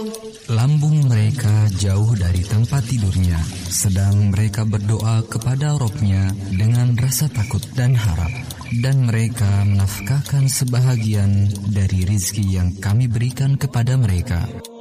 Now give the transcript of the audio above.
Lambung mereka jauh dari tempat tidurnya, sedang mereka berdoa kepada Rabb-nya dengan rasa takut dan harap. Dan mereka menafkahkan sebahagian dari rizki yang kami berikan kepada mereka.